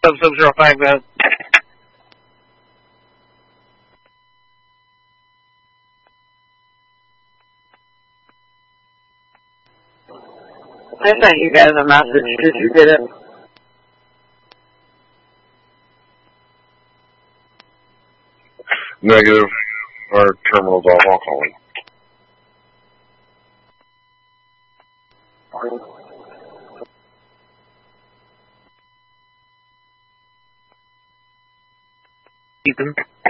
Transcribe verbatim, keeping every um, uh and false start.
seven seven zero five, go ahead. I sent you guys a message. Did you get it? Negative. Our terminal's off. I'll call it. Ethan.